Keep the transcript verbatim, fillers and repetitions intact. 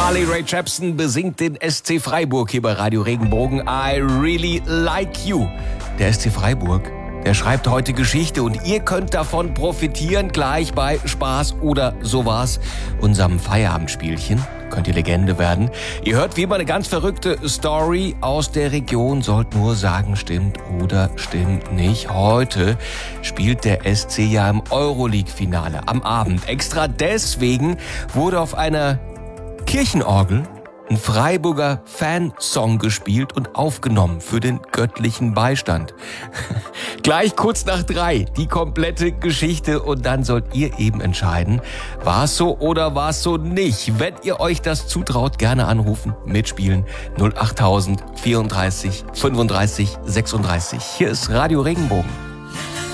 Carly Rae Jepsen besingt den S C Freiburg hier bei Radio Regenbogen. I really like you. Der S C Freiburg, der schreibt heute Geschichte und ihr könnt davon profitieren, gleich bei Spaß oder sowas, unserem Feierabendspielchen. Könnt ihr Legende werden. Ihr hört wie immer eine ganz verrückte Story aus der Region. Sollt nur sagen, stimmt oder stimmt nicht. Heute spielt der S C ja im Euroleague-Finale am Abend. Extra deswegen wurde auf einer Kirchenorgel ein Freiburger Fansong gespielt und aufgenommen für den göttlichen Beistand. Gleich kurz nach drei die komplette Geschichte und dann sollt ihr eben entscheiden, war es so oder war es so nicht. Wenn ihr euch das zutraut, gerne anrufen, mitspielen. null achttausend vierunddreißig fünfunddreißig sechsunddreißig. Hier ist Radio Regenbogen.